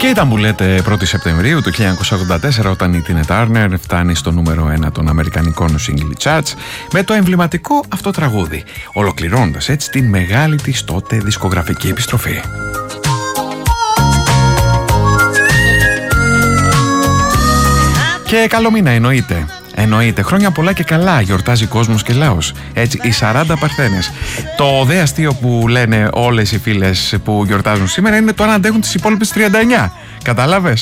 Και ήταν που λέτε 1η Σεπτεμβρίου του 1984, όταν η Tina Turner φτάνει στο νούμερο 1 των αμερικανικών single charts με το εμβληματικό αυτό τραγούδι, ολοκληρώνοντας έτσι την μεγάλη της τότε δισκογραφική επιστροφή. Και καλό μήνα εννοείται, χρόνια πολλά και καλά, γιορτάζει κόσμος και λαός. Έτσι, οι 40 Παρθένες. Το δε αστείο που λένε όλες οι φίλες που γιορτάζουν σήμερα είναι το αν αντέχουν τις υπόλοιπες 39. Κατάλαβες?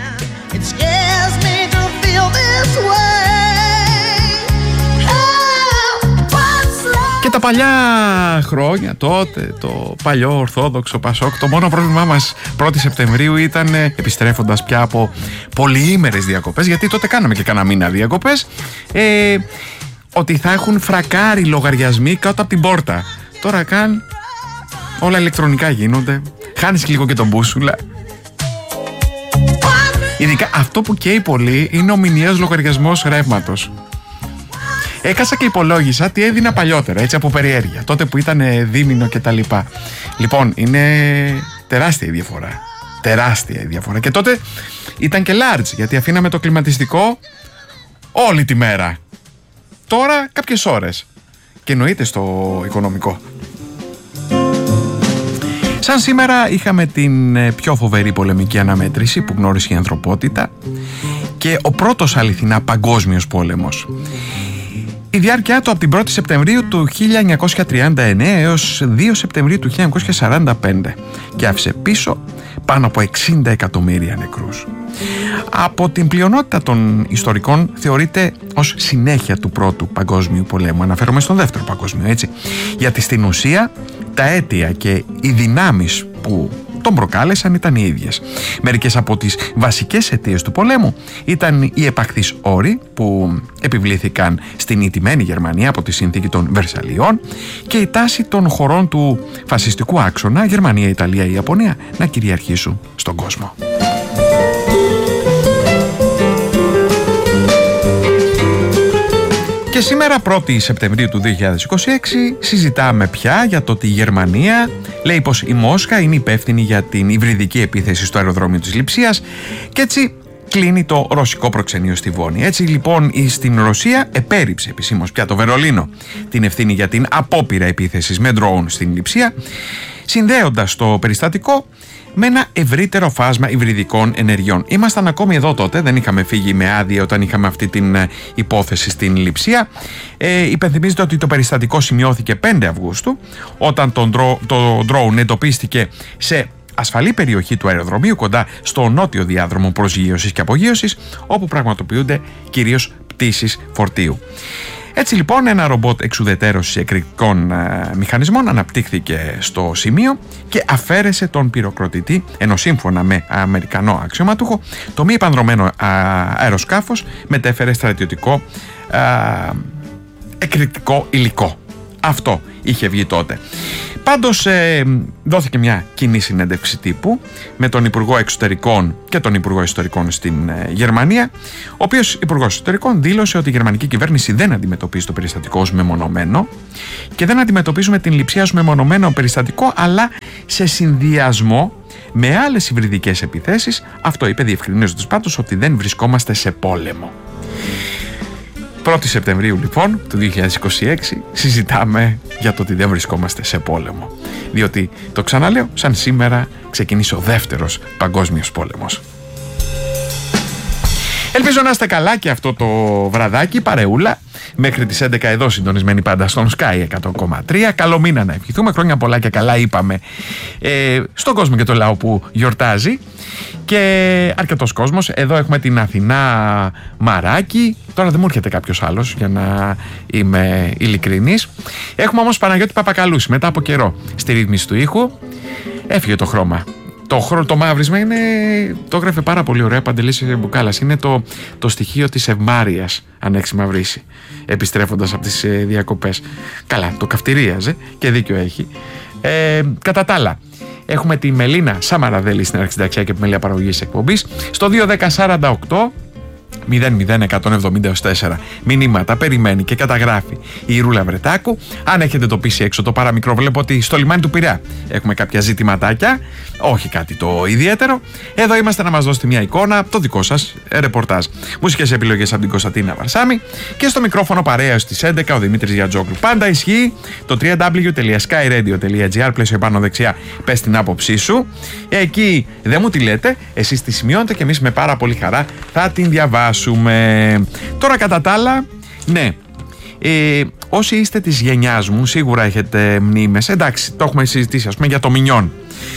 Και τα παλιά χρόνια τότε, το παλιό ορθόδοξο Πασόκ, το μόνο πρόβλημά μας 1η Σεπτεμβρίου ήταν, επιστρέφοντας πια από πολυήμερες διακοπές, γιατί τότε κάναμε και κανένα μήνα διακοπές, ότι θα έχουν φρακάρει λογαριασμοί κάτω από την πόρτα. Τώρα όλα ηλεκτρονικά γίνονται, χάνεις λίγο και τον μπούσουλα. Ειδικά αυτό που καίει πολύ είναι ο μηνιαίος λογαριασμός ρεύματος. Έκασα και υπολόγισα τι έδινα παλιότερα, έτσι, από περιέργεια, τότε που ήταν δίμηνο και τα λοιπά. Λοιπόν, είναι τεράστια η διαφορά. Τεράστια η διαφορά. Και τότε ήταν και large, γιατί αφήναμε το κλιματιστικό όλη τη μέρα. Τώρα κάποιες ώρες. Και εννοείται στο οικονομικό. Σαν σήμερα είχαμε την πιο φοβερή πολεμική αναμέτρηση που γνώρισε η ανθρωπότητα και ο πρώτος αληθινά παγκόσμιος πόλεμος. Η διάρκεια του από την 1η Σεπτεμβρίου του 1939 έως 2 Σεπτεμβρίου του 1945 και άφησε πίσω πάνω από 60 εκατομμύρια νεκρούς. Από την πλειονότητα των ιστορικών θεωρείται ως συνέχεια του Πρώτου Παγκόσμιου Πολέμου. Αναφέρομαι στον Δεύτερο Παγκόσμιο, έτσι. Γιατί στην ουσία τα αίτια και οι δυνάμεις που τον προκάλεσαν ήταν οι ίδιες. Μερικές από τις βασικές αιτίες του πολέμου ήταν οι επαχθείς όροι που επιβλήθηκαν στην ηττημένη Γερμανία από τη συνθήκη των Βερσαλιών και η τάση των χωρών του φασιστικού άξονα, Γερμανία, Ιταλία, Ιαπωνία, να κυριαρχήσουν στον κόσμο. Και σήμερα 1η Σεπτεμβρίου του 2026 συζητάμε πια για το ότι η Γερμανία λέει πως η Μόσχα είναι υπεύθυνη για την υβριδική επίθεση στο αεροδρόμιο της Λειψίας και έτσι κλείνει το ρωσικό προξενείο στη Βόνη. Έτσι λοιπόν στην Ρωσία επέριψε επισήμως πια το Βερολίνο την ευθύνη για την απόπειρα επίθεσης με ντρόουν στην Λειψία, συνδέοντας το περιστατικό με ένα ευρύτερο φάσμα υβριδικών ενεργειών. Ήμασταν ακόμη εδώ τότε, δεν είχαμε φύγει με άδεια όταν είχαμε αυτή την υπόθεση στην Λειψία. Υπενθυμίζεται ότι το περιστατικό σημειώθηκε 5 Αυγούστου, όταν το ντρόουν εντοπίστηκε σε ασφαλή περιοχή του αεροδρομίου κοντά στο νότιο διάδρομο προσγείωσης και απογείωσης, όπου πραγματοποιούνται κυρίως πτήσεις φορτίου. Έτσι λοιπόν ένα ρομπότ εξουδετέρωσης εκρηκτικών μηχανισμών αναπτύχθηκε στο σημείο και αφαίρεσε τον πυροκροτητή, ενώ σύμφωνα με αμερικανό αξιωματούχο το μη επανδρωμένο αεροσκάφος μετέφερε στρατιωτικό εκρηκτικό υλικό. Αυτό είχε βγει τότε. Πάντως δόθηκε μια κοινή συνέντευξη τύπου με τον Υπουργό Εξωτερικών και τον Υπουργό Ιστορικών στην Γερμανία, ο οποίος Υπουργός Εξωτερικών δήλωσε ότι η γερμανική κυβέρνηση δεν αντιμετωπίζει το περιστατικό ως μεμονωμένο και δεν αντιμετωπίζουμε την Λειψία ως μεμονωμένο περιστατικό, αλλά σε συνδυασμό με άλλες υβριδικές επιθέσεις. Αυτό είπε, διευκρινίζοντας πάντως ότι δεν βρισκόμαστε σε πόλεμο. 1η Σεπτεμβρίου λοιπόν του 2026 συζητάμε για το ότι δεν βρισκόμαστε σε πόλεμο, διότι το ξαναλέω, σαν σήμερα ξεκινήσει ο δεύτερος παγκόσμιος πόλεμος. Ελπίζω να είστε καλά και αυτό το βραδάκι, παρεούλα, μέχρι τις 11 εδώ συντονισμένοι πάντα στον Sky 100,3. Καλό μήνα να ευχηθούμε, χρόνια πολλά και καλά είπαμε στον κόσμο και το λαό που γιορτάζει. Και αρκετός κόσμος. Εδώ έχουμε την Αθηνά Μαράκη. Τώρα δεν μου έρχεται κάποιος άλλος, για να είμαι ειλικρινής. Έχουμε όμως Παναγιώτη Παπακαλούση μετά από καιρό στη ρύθμιση του ήχου. Έφυγε το χρώμα. Το μαύρισμα είναι, το έγραφε πάρα πολύ ωραία Παντελής Μπουκάλας. Είναι το στοιχείο της ευμάρειας, αν έχει μαυρίσει, επιστρέφοντας από τις διακοπές. Καλά, το καυτηρίαζε και δίκιο έχει. Κατά τα άλλα, έχουμε τη Μελίνα Σαμαραδέλη στην αρχισυνταξιά και επιμέλεια παραγωγής εκπομπής στο 21048 00170 μηνύματα περιμένει και καταγράφει η Ρούλα Βρετάκου. Αν έχετε το πίσει έξω το παραμικρό, βλέπω ότι στο λιμάνι του Πειραιά έχουμε κάποια ζητηματάκια, όχι κάτι το ιδιαίτερο. Εδώ είμαστε να μας δώσετε μια εικόνα, το δικό σας ρεπορτάζ. Μουσικές επιλογές από την Κωνσταντίνα Βαρσάμη και στο μικρόφωνο παρέα στις 11 ο Δημήτρης Γιατζόγλου. Πάντα ισχύει το www.skyradio.gr, πλαίσιο επάνω δεξιά, πες την άποψή σου. Εκεί δεν μου τη λέτε, εσείς τη σημειώνετε και εμείς με πάρα πολύ χαρά θα την διαβάσουμε. Τώρα κατά τα άλλα, ναι, όσοι είστε της γενιάς μου σίγουρα έχετε μνήμες. Εντάξει, το έχουμε συζητήσει ας πούμε για το Μινιόν,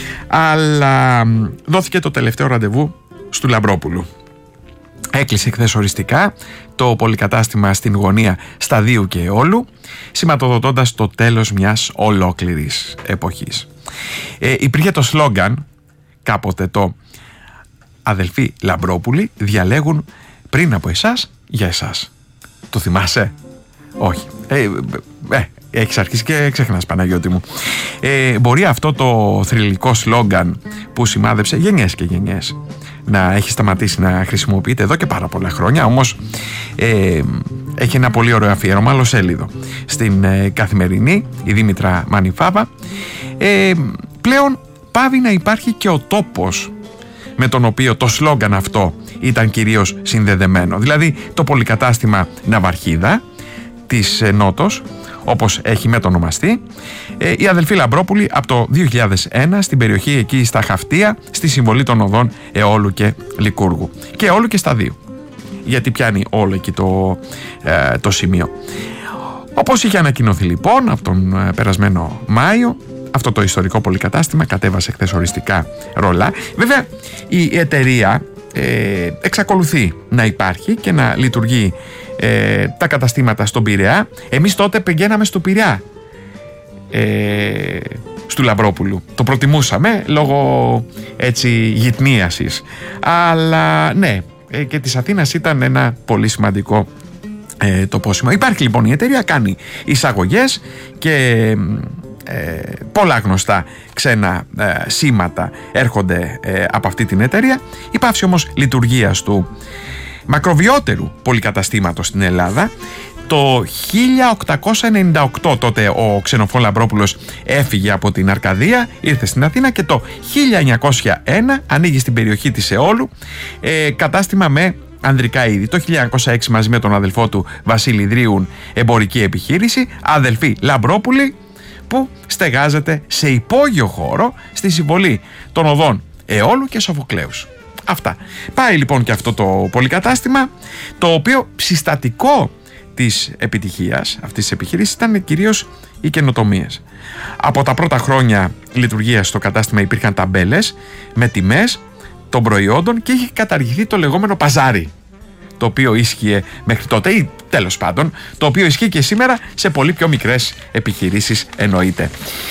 αλλά δόθηκε το τελευταίο ραντεβού στου Λαμπρόπουλου. Έκλεισε χθες οριστικά το πολυκατάστημα στην γωνία Σταδίου και Αιώλου, σηματοδοτώντας το τέλος μιας ολόκληρης εποχής. Υπήρχε το σλόγγαν κάποτε, το «Αδελφοί Λαμπρόπουλοι διαλέγουν πριν από εσάς για εσάς». Το θυμάσαι? Όχι. Έχεις αρχίσει και ξεχνάς, Παναγιώτη μου. Μπορεί αυτό το θρυλικό σλόγγαν που σημάδεψε γενιές και γενιές να έχει σταματήσει να χρησιμοποιείται εδώ και πάρα πολλά χρόνια, όμως έχει ένα πολύ ωραίο αφιέρωμα, αλλοσέλιδο, στην Καθημερινή, η Δήμητρα Μανιφάβα. Πλέον πάβει να υπάρχει και ο τόπος με τον οποίο το σλόγγαν αυτό ήταν κυρίως συνδεδεμένο. Δηλαδή το πολυκατάστημα Ναυαρχίδα της Νότος, όπως έχει μετονομαστεί, οι αδελφοί Λαμπρόπουλοι από το 2001 στην περιοχή εκεί στα Χαυτία, στη συμβολή των οδών Αιώλου και Λικούργου και Αιώλου και Σταδίου, γιατί πιάνει όλο εκεί το σημείο. Όπως είχε ανακοινωθεί λοιπόν από τον περασμένο Μάιο, αυτό το ιστορικό πολυκατάστημα κατέβασε χθες οριστικά ρολά. Βέβαια η εταιρεία εξακολουθεί να υπάρχει και να λειτουργεί τα καταστήματα στον Πειραιά. Εμείς τότε πηγαίναμε στο Πειραιά στου Λαμπρόπουλου. Το προτιμούσαμε λόγω έτσι γυτνίασης. Αλλά ναι, και της Αθήνας ήταν ένα πολύ σημαντικό τοπόσιμο. Υπάρχει λοιπόν η εταιρεία, κάνει εισαγωγές και πολλά γνωστά ξένα σήματα έρχονται από αυτή την εταιρεία. Η πάυση όμως λειτουργίας του μακροβιότερου πολυκαταστήματος στην Ελλάδα το 1898, τότε ο Ξενοφών Λαμπρόπουλος έφυγε από την Αρκαδία, ήρθε στην Αθήνα και το 1901 ανοίγει στην περιοχή της Αιώλου κατάστημα με ανδρικά είδη. Το 1906 μαζί με τον αδελφό του Βασίλη Δρίουν εμπορική επιχείρηση, αδελφοί Λαμπρόπουλοι, που στεγάζεται σε υπόγειο χώρο στη συμβολή των οδών Αιώλου και Σοφοκλέους. Αυτά. Πάει λοιπόν και αυτό το πολυκατάστημα, το οποίο συστατικό της επιτυχίας αυτής της επιχείρησης ήταν κυρίως οι καινοτομίες. Από τα πρώτα χρόνια λειτουργίας στο κατάστημα υπήρχαν ταμπέλες με τιμές των προϊόντων και είχε καταργηθεί το λεγόμενο παζάρι, το οποίο ίσχυε μέχρι τότε, ή τέλος πάντων το οποίο ισχύει και σήμερα σε πολύ πιο μικρές επιχειρήσεις, εννοείται.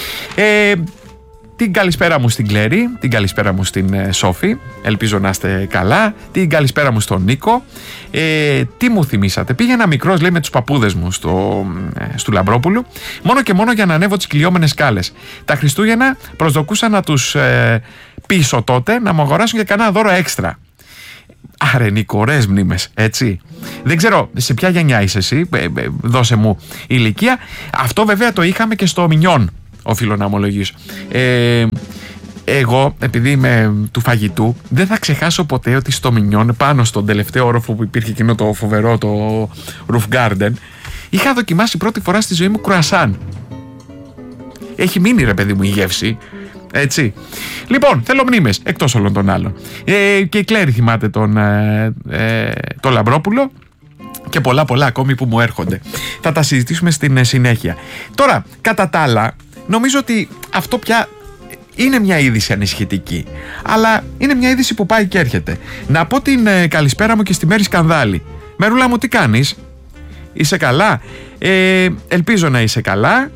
Την καλησπέρα μου στην Κλέρη, την καλησπέρα μου στην Σόφη, ελπίζω να είστε καλά, την καλησπέρα μου στον Νίκο. Τι μου θυμήσατε? Πήγαινα μικρός, λέει, με τους παππούδες μου στου Λαμπρόπουλου, μόνο και μόνο για να ανέβω τις κυλιόμενες σκάλες. Τα Χριστούγεννα προσδοκούσα να τους πείσω τότε να μου αγοράσουν και κανένα δώρο έξτρα. Άρε Νίκο, ωραίες μνήμες, έτσι. Δεν ξέρω σε ποια γενιά είσαι εσύ, δώσε μου ηλικία. Αυτό βέβαια το είχαμε και στο Μινιόν, οφείλω να ομολογήσω. Εγώ, επειδή είμαι του φαγητού, δεν θα ξεχάσω ποτέ ότι στο Μινιόν, πάνω στον τελευταίο όροφο που υπήρχε εκείνο το φοβερό, το Roof Garden, είχα δοκιμάσει πρώτη φορά στη ζωή μου κρουασάν. Έχει μείνει, ρε παιδί μου, η γεύση. Έτσι. Λοιπόν, θέλω μνήμες εκτός όλων των άλλων. Και η Κλέρη θυμάται τον Λαμπρόπουλο και πολλά ακόμη που μου έρχονται. Θα τα συζητήσουμε στην συνέχεια. Τώρα, κατά τα άλλα, νομίζω ότι αυτό πια είναι μια είδηση ανησυχητική, αλλά είναι μια είδηση που πάει και έρχεται. Να πω την καλησπέρα μου και στη Μέρη Σκανδάλη. Μερούλα μου, τι κάνεις? Είσαι καλά? Ελπίζω να είσαι καλά.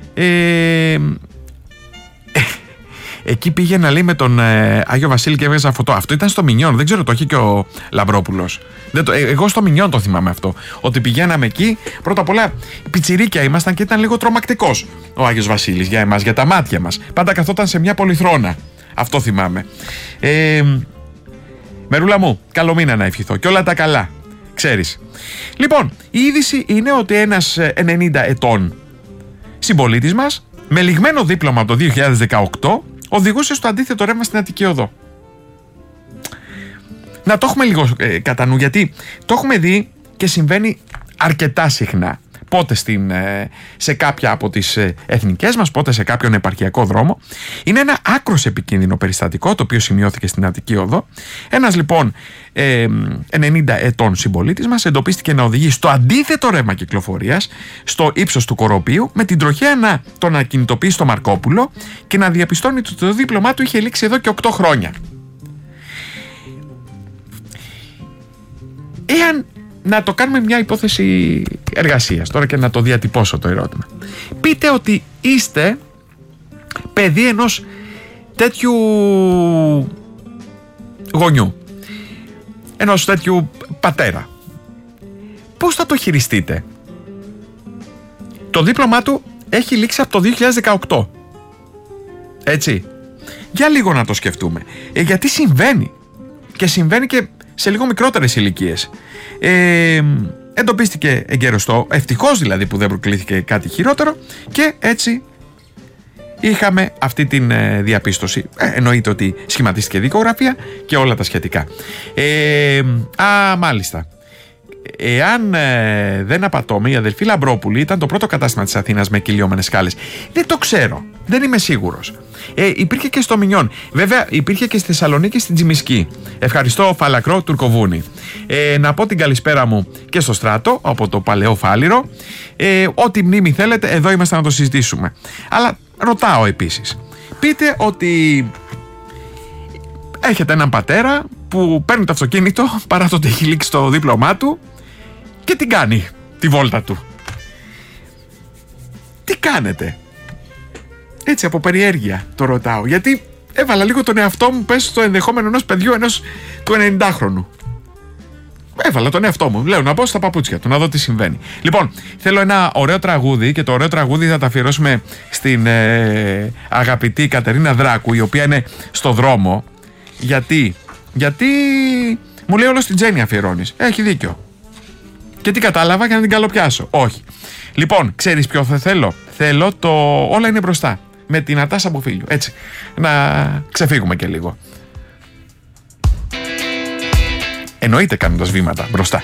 Εκεί πήγαινα, λέει, με τον Άγιο Βασίλη και έβγαζα φωτό. Αυτό ήταν στο Μινιόν, δεν ξέρω, το έχει και ο Λαμπρόπουλος. Εγώ στο Μινιόν το θυμάμαι αυτό. Ότι πηγαίναμε εκεί, πρώτα απ' όλα πιτσιρίκια ήμασταν και ήταν λίγο τρομακτικός ο Άγιος Βασίλης για εμάς, για τα μάτια μας. Πάντα καθόταν σε μια πολυθρόνα. Αυτό θυμάμαι. Μερούλα μου, καλό μήνα να ευχηθώ και όλα τα καλά. ξέρεις. Λοιπόν, η είδηση είναι ότι ένας 90 ετών συμπολίτης μας, με λιγμένο δίπλωμα από το 2018, οδηγούσε στο αντίθετο ρεύμα στην Αττική Οδό. Να το έχουμε λίγο κατά νου, γιατί το έχουμε δει και συμβαίνει αρκετά συχνά. Πότε σε κάποια από τις εθνικές μας, πότε σε κάποιον επαρχιακό δρόμο. Είναι ένα άκρως επικίνδυνο περιστατικό, το οποίο σημειώθηκε στην Αττική Οδό. Ένας λοιπόν 90 ετών συμπολίτης μας εντοπίστηκε να οδηγεί στο αντίθετο ρεύμα κυκλοφορίας, στο ύψος του Κοροπίου, με την τροχέα να τον ακινητοποιεί στο Μαρκόπουλο και να διαπιστώνει ότι το δίπλωμά του είχε λήξει εδώ και 8 χρόνια. Εάν να το κάνουμε μια υπόθεση εργασίας τώρα και να το διατυπώσω το ερώτημα. Πείτε ότι είστε παιδί ενός τέτοιου γονιού, ενός τέτοιου πατέρα. Πώς θα το χειριστείτε? Το δίπλωμά του έχει λήξει από το 2018. Έτσι. Για λίγο να το σκεφτούμε. Γιατί συμβαίνει. Και συμβαίνει και σε λίγο μικρότερες ηλικίες. Εντοπίστηκε εγκαίρωστο, ευτυχώς δηλαδή που δεν προκλήθηκε κάτι χειρότερο, και έτσι είχαμε αυτή την διαπίστωση. Εννοείται ότι σχηματίστηκε δικογραφία και όλα τα σχετικά. Μάλιστα. Εάν δεν απατώμε, η αδελφή Λαμπρόπουλη ήταν το πρώτο κατάστημα της Αθήνας με κυλιόμενες σκάλες. Δεν το ξέρω, δεν είμαι σίγουρος. Υπήρχε και στο Μινιόν. Βέβαια υπήρχε και στη Θεσσαλονίκη, στην Τζιμισκή. Ευχαριστώ, Φαλακρό, Τουρκοβούνι. Να πω την καλησπέρα μου και στο Στράτο, από το Παλαιό Φάληρο. Ό,τι μνήμη θέλετε, εδώ είμαστε να το συζητήσουμε. Αλλά ρωτάω επίσης. Πείτε ότι έχετε έναν πατέρα που παίρνει το αυτοκίνητο παρά το ότι έχει λήξει το δίπλωμά του και την κάνει τη βόλτα του. Τι κάνετε? Έτσι από περιέργεια το ρωτάω, γιατί έβαλα λίγο τον εαυτό μου πες στο ενδεχόμενο ενός παιδιού του 90χρονου. Έβαλα τον εαυτό μου, λέω, να μπω στα παπούτσια του, να δω τι συμβαίνει. Λοιπόν, θέλω ένα ωραίο τραγούδι, και το ωραίο τραγούδι θα τα αφιερώσουμε στην αγαπητή Κατερίνα Δράκου, η οποία είναι στο δρόμο. Γιατί μου λέει όλο στην Τζέννη αφιερώνεις. Έχει δίκιο. Και τι κατάλαβα, για να την καλοπιάσω? Όχι. Λοιπόν, ξέρεις ποιο θα θέλω? Θέλω το Όλα είναι μπροστά, με την Ατάσα Μποφίλιου. Έτσι, να ξεφύγουμε και λίγο. Εννοείται κάνοντας βήματα μπροστά.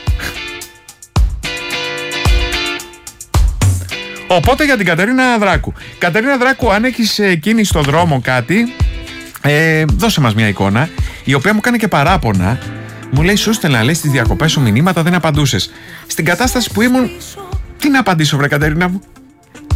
Οπότε για την Κατερίνα Δράκου. Κατερίνα Δράκου, αν έχεις κίνηση στο δρόμο κάτι, δώσε μας μια εικόνα, η οποία μου κάνει και παράπονα. Μου λέει, σου στέλνα, λέει, στις διακοπές σου μηνύματα, δεν απαντούσες. Στην κατάσταση που ήμουν, τι να απαντήσω, βρε Κατερίνα μου?